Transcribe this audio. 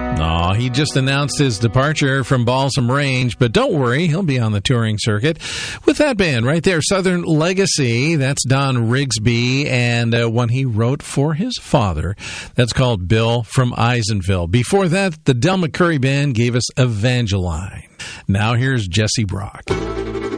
Oh, he just announced his departure from Balsam Range, but don't worry, he'll be on the touring circuit with that band right there, Southern Legacy. That's Don Rigsby, and one he wrote for his father. That's called Bill from Eisenville. Before that, the Del McCoury Band gave us Evangeline. Now here's Jesse Brock.